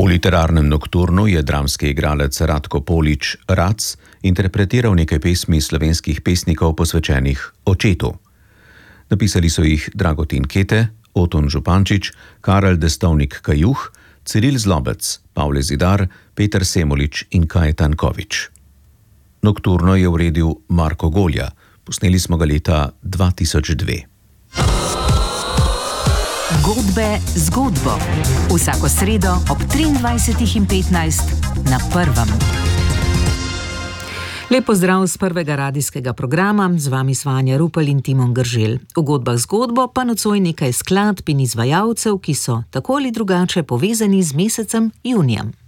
V literarnem nokturnu je dramski igralec Ratko Polič Rac interpretiral nekaj pesmi slovenskih pesnikov posvečenih očetu. Napisali so jih Dragotin Kete, Oton Župančič, Karel Destovnik Kajuh, Ciril Zlobec, Pavle Zidar, Peter Semolič in Kaj Tankovič. Nokturno je uredil Marko Golja, posneli smo ga leta 2002. Godbe zgodbo. Vsako sredo ob 23:15 na Prvem. Lep pozdrav z prvega radijskega programa, z vami Svanja Rupel in Timon Grželj. V Godbah zgodbo pa nocoj nekaj skladb in izvajalcev, ki so tako ali drugače povezani z mesecem junijem.